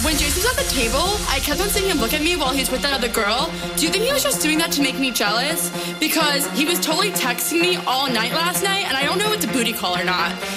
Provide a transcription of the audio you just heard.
When Jason was at the table, I kept on seeing him look at me while he was with that other girl. Do you think he was just doing that to make me jealous? Because he was totally texting me all night last night, and I don't know if it's a booty call or not.